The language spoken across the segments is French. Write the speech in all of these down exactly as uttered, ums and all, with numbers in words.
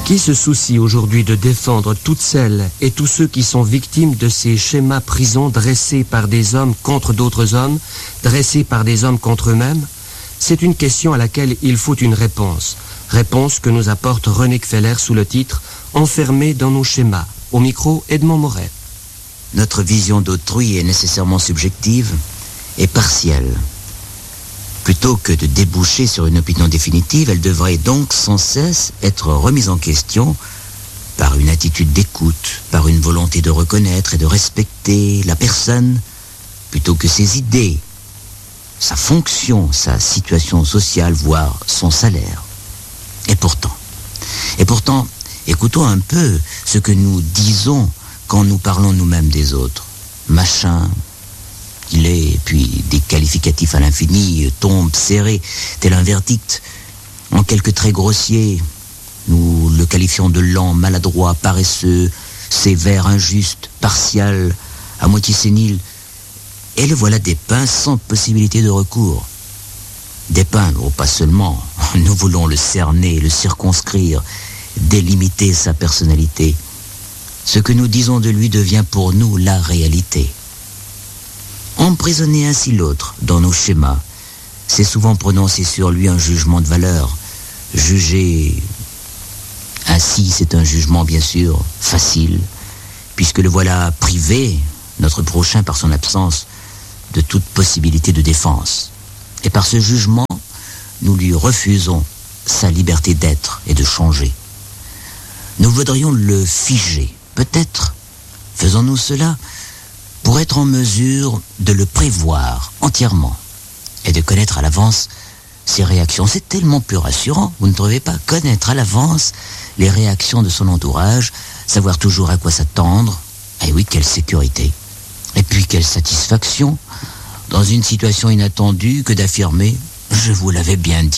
Qui se soucie aujourd'hui de défendre toutes celles et tous ceux qui sont victimes de ces schémas prisons dressés par des hommes contre d'autres hommes, dressés par des hommes contre eux-mêmes? C'est une question à laquelle il faut une réponse. Réponse que nous apporte René Kfeller sous le titre « Enfermés dans nos schémas ». Au micro, Edmond Moret. Notre vision d'autrui est nécessairement subjective et partielle. Plutôt que de déboucher sur une opinion définitive, elle devrait donc sans cesse être remise en question par une attitude d'écoute, par une volonté de reconnaître et de respecter la personne plutôt que ses idées, sa fonction, sa situation sociale, voire son salaire. Et pourtant, et pourtant, écoutons un peu ce que nous disons quand nous parlons nous-mêmes des autres. Machin, il est, puis des qualificatifs à l'infini tombent serrés, tel un verdict. En quelques traits grossiers, nous le qualifions de lent, maladroit, paresseux, sévère, injuste, partial, à moitié sénile. Et le voilà dépeint sans possibilité de recours. Dépeindre, ou pas seulement, nous voulons le cerner, le circonscrire, délimiter sa personnalité. Ce que nous disons de lui devient pour nous la réalité. Emprisonner ainsi l'autre dans nos schémas, c'est souvent prononcer sur lui un jugement de valeur. Juger ainsi, c'est un jugement bien sûr facile, puisque le voilà privé, notre prochain par son absence, de toute possibilité de défense. Et par ce jugement, nous lui refusons sa liberté d'être et de changer. Nous voudrions le figer. Peut-être faisons-nous cela pour être en mesure de le prévoir entièrement et de connaître à l'avance ses réactions. C'est tellement plus rassurant, vous ne trouvez pas? Connaître à l'avance les réactions de son entourage, savoir toujours à quoi s'attendre. Et oui, quelle sécurité. Et puis quelle satisfaction dans une situation inattendue que d'affirmer « je vous l'avais bien dit ».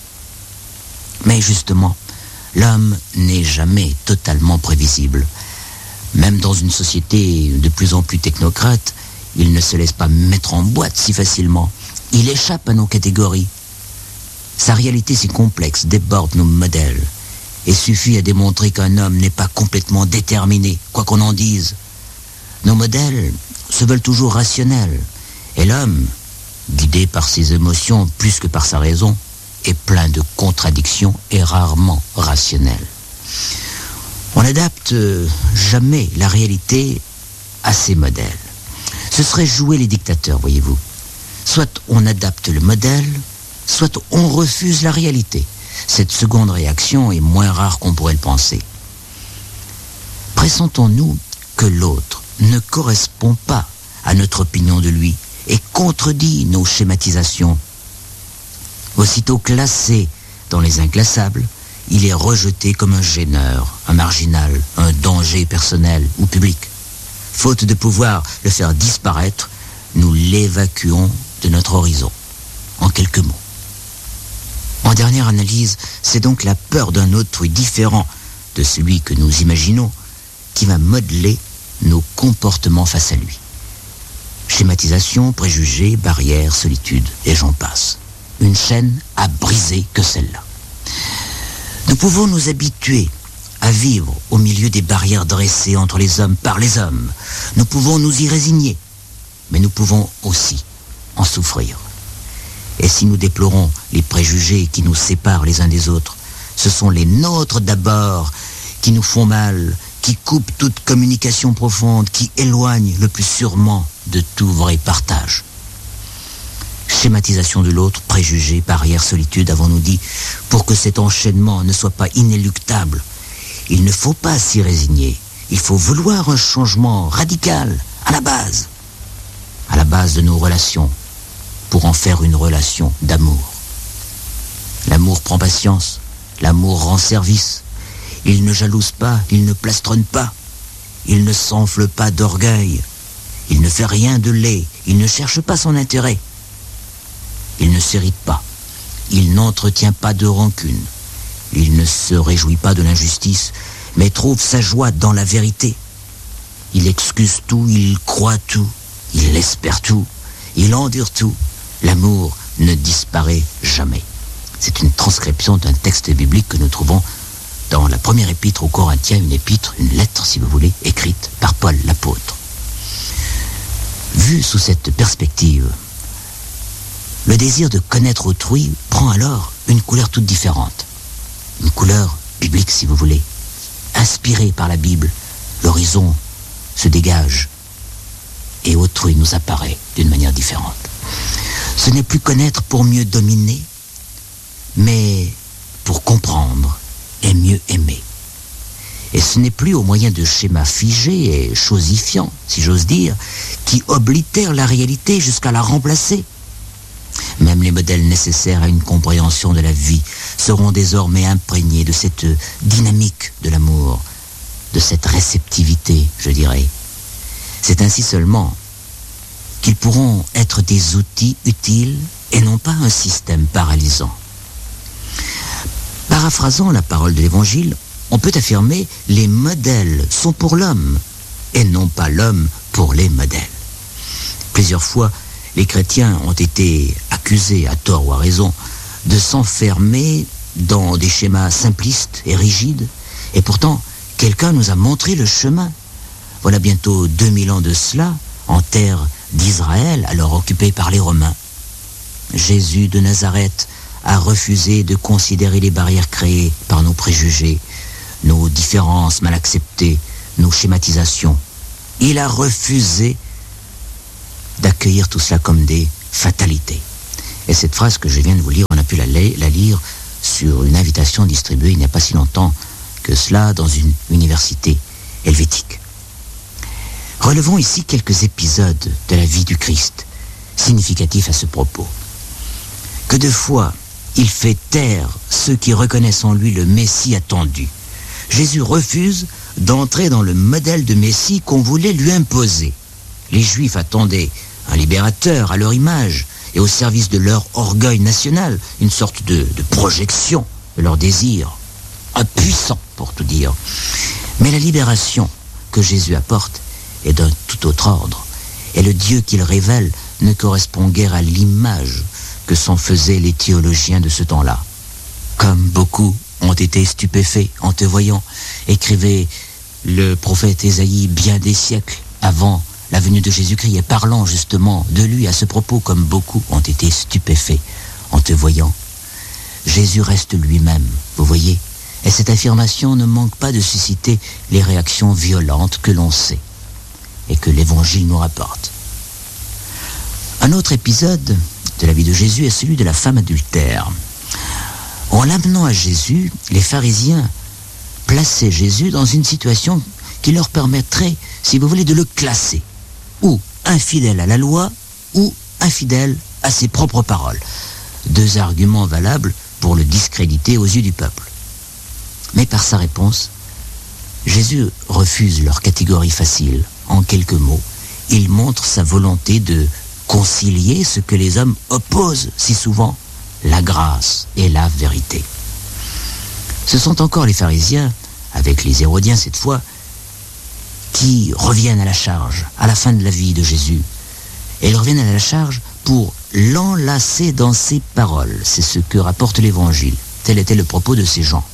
Mais justement, l'homme n'est jamais totalement prévisible. Même dans une société de plus en plus technocrate, il ne se laisse pas mettre en boîte si facilement. Il échappe à nos catégories. Sa réalité si complexe déborde nos modèles et suffit à démontrer qu'un homme n'est pas complètement déterminé, quoi qu'on en dise. Nos modèles se veulent toujours rationnels, et l'homme, guidé par ses émotions plus que par sa raison, est plein de contradictions et rarement rationnel. On n'adapte jamais la réalité à ces modèles. Ce serait jouer les dictateurs, voyez-vous. Soit on adapte le modèle, soit on refuse la réalité. Cette seconde réaction est moins rare qu'on pourrait le penser. Pressentons-nous que l'autre ne correspond pas à notre opinion de lui et contredit nos schématisations. Aussitôt classé dans les inclassables, il est rejeté comme un gêneur, un marginal, un danger personnel ou public. Faute de pouvoir le faire disparaître, nous l'évacuons de notre horizon. En quelques mots. En dernière analyse, c'est donc la peur d'un autrui différent de celui que nous imaginons qui va modeler nos comportements face à lui. Schématisation, préjugés, barrières, solitude, et j'en passe. Une chaîne à briser que celle-là. Nous pouvons nous habituer à vivre au milieu des barrières dressées entre les hommes par les hommes. Nous pouvons nous y résigner, mais nous pouvons aussi en souffrir. Et si nous déplorons les préjugés qui nous séparent les uns des autres, ce sont les nôtres d'abord qui nous font mal, qui coupent toute communication profonde, qui éloignent le plus sûrement de tout vrai partage. Schématisation de l'autre, préjugés, barrières, solitude, avons-nous dit, pour que cet enchaînement ne soit pas inéluctable. Il ne faut pas s'y résigner. Il faut vouloir un changement radical, à la base. À la base de nos relations, pour en faire une relation d'amour. L'amour prend patience, l'amour rend service. Il ne jalouse pas, il ne plastronne pas. Il ne s'enfle pas d'orgueil. Il ne fait rien de laid, il ne cherche pas son intérêt. Il ne s'irrite pas, il n'entretient pas de rancune. Il ne se réjouit pas de l'injustice, mais trouve sa joie dans la vérité. Il excuse tout, il croit tout, il espère tout, il endure tout. L'amour ne disparaît jamais. C'est une transcription d'un texte biblique que nous trouvons dans la première épître aux Corinthiens, une épître, une lettre si vous voulez, écrite par Paul l'apôtre. Vu sous cette perspective, le désir de connaître autrui prend alors une couleur toute différente. Une couleur biblique si vous voulez. Inspiré par la Bible, l'horizon se dégage et autrui nous apparaît d'une manière différente. Ce n'est plus connaître pour mieux dominer, mais pour comprendre et mieux aimer. Et ce n'est plus au moyen de schémas figés et chosifiants, si j'ose dire, qui oblitèrent la réalité jusqu'à la remplacer. Même les modèles nécessaires à une compréhension de la vie seront désormais imprégnés de cette dynamique de l'amour, de cette réceptivité, je dirais. C'est ainsi seulement qu'ils pourront être des outils utiles et non pas un système paralysant. Paraphrasant la parole de l'Évangile, on peut affirmer « les modèles sont pour l'homme et non pas l'homme pour les modèles ». Plusieurs fois, les chrétiens ont été accusés, à tort ou à raison, de s'enfermer dans des schémas simplistes et rigides, et pourtant, quelqu'un nous a montré le chemin. Voilà bientôt deux mille ans de cela, en terre d'Israël, alors occupée par les Romains. Jésus de Nazareth a refusé de considérer les barrières créées par nos préjugés, nos différences mal acceptées, nos schématisations. Il a refusé d'accueillir tout cela comme des fatalités. Et cette phrase que je viens de vous lire, on a pu la, la lire sur une invitation distribuée il n'y a pas si longtemps que cela dans une université helvétique. Relevons ici quelques épisodes de la vie du Christ, significatifs à ce propos. Que de fois, il fait taire ceux qui reconnaissent en lui le Messie attendu. Jésus refuse d'entrer dans le modèle de Messie qu'on voulait lui imposer. Les Juifs attendaient un libérateur à leur image et au service de leur orgueil national, une sorte de, de projection de leur désir, impuissant pour tout dire. Mais la libération que Jésus apporte est d'un tout autre ordre, et le Dieu qu'il révèle ne correspond guère à l'image que s'en faisaient les théologiens de ce temps-là. Comme beaucoup ont été stupéfaits en te voyant, écrivait le prophète Ésaïe bien des siècles avant la venue de Jésus-Christ, et parlant justement de lui à ce propos, comme beaucoup ont été stupéfaits en te voyant. Jésus reste lui-même, vous voyez, et cette affirmation ne manque pas de susciter les réactions violentes que l'on sait et que l'Évangile nous rapporte. Un autre épisode de la vie de Jésus est celui de la femme adultère. En l'amenant à Jésus, les pharisiens plaçaient Jésus dans une situation qui leur permettrait, si vous voulez, de le classer, ou infidèle à la loi, ou infidèle à ses propres paroles. Deux arguments valables pour le discréditer aux yeux du peuple. Mais par sa réponse, Jésus refuse leur catégorie facile. En quelques mots, il montre sa volonté de concilier ce que les hommes opposent si souvent, la grâce et la vérité. Ce sont encore les pharisiens, avec les Hérodiens cette fois, qui reviennent à la charge à la fin de la vie de Jésus. Et ils reviennent à la charge pour l'enlacer dans ses paroles. C'est ce que rapporte l'Évangile. Tel était le propos de ces gens.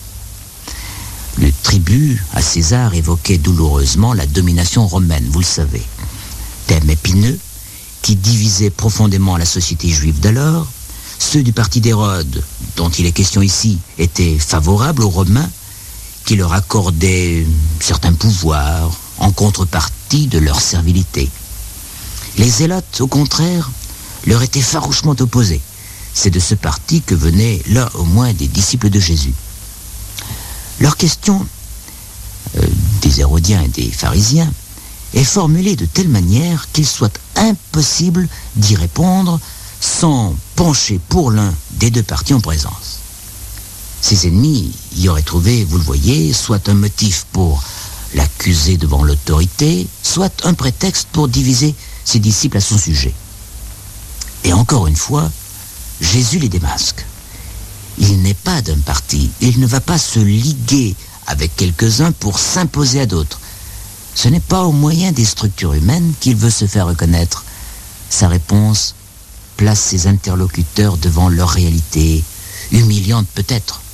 Le tribut à César évoquait douloureusement la domination romaine, vous le savez. Thème épineux qui divisait profondément la société juive d'alors. Ceux du parti d'Hérode, dont il est question ici, étaient favorables aux Romains, qui leur accordaient certains pouvoirs en contrepartie de leur servilité. Les Zélotes, au contraire, leur étaient farouchement opposés. C'est de ce parti que venaient là au moins des disciples de Jésus. Leur question, euh, des Hérodiens et des pharisiens, est formulée de telle manière qu'il soit impossible d'y répondre sans pencher pour l'un des deux partis en présence. Ses ennemis y auraient trouvé, vous le voyez, soit un motif pour l'accuser devant l'autorité, soit un prétexte pour diviser ses disciples à son sujet. Et encore une fois, Jésus les démasque. Il n'est pas d'un parti, il ne va pas se liguer avec quelques-uns pour s'imposer à d'autres. Ce n'est pas au moyen des structures humaines qu'il veut se faire reconnaître. Sa réponse place ses interlocuteurs devant leur réalité, humiliante peut-être,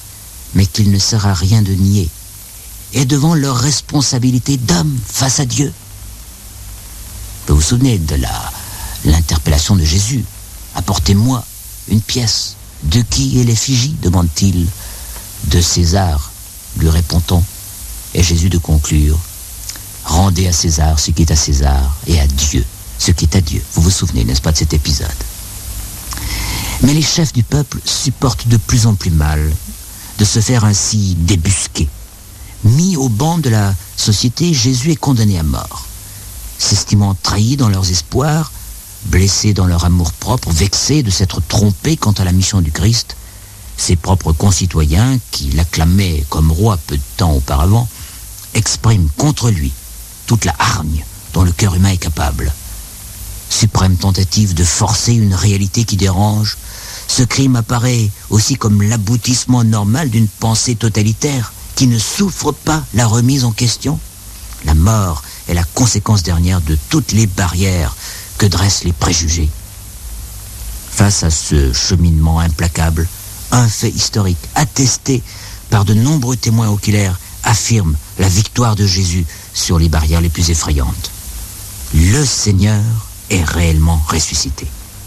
mais qu'il ne sert à rien de nier, et devant leur responsabilité d'homme face à Dieu. Vous vous souvenez de la, l'interpellation de Jésus. « Apportez-moi une pièce. De qui est l'effigie ?» demande-t-il. « De César, lui répond-on. » Et Jésus de conclure, « Rendez à César ce qui est à César, et à Dieu ce qui est à Dieu. » Vous vous souvenez, n'est-ce pas, de cet épisode? Mais les chefs du peuple supportent de plus en plus mal de se faire ainsi débusquer. Mis au banc de la société, Jésus est condamné à mort. S'estimant trahi dans leurs espoirs, blessé dans leur amour-propre, vexé de s'être trompé quant à la mission du Christ, ses propres concitoyens, qui l'acclamaient comme roi peu de temps auparavant, expriment contre lui toute la hargne dont le cœur humain est capable. Suprême tentative de forcer une réalité qui dérange, ce crime apparaît aussi comme l'aboutissement normal d'une pensée totalitaire qui ne souffre pas la remise en question. La mort est la conséquence dernière de toutes les barrières que dressent les préjugés. Face à ce cheminement implacable, un fait historique attesté par de nombreux témoins oculaires affirme la victoire de Jésus sur les barrières les plus effrayantes. Le Seigneur est réellement ressuscité.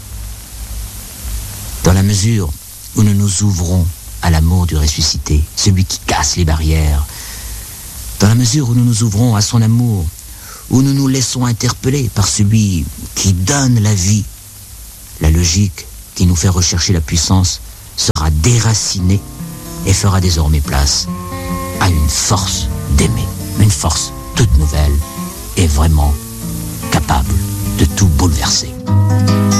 Dans la mesure où nous nous ouvrons à l'amour du ressuscité, celui qui casse les barrières, dans la mesure où nous nous ouvrons à son amour, où nous nous laissons interpeller par celui qui donne la vie, la logique qui nous fait rechercher la puissance sera déracinée et fera désormais place à une force d'aimer, une force toute nouvelle et vraiment capable de tout bouleverser.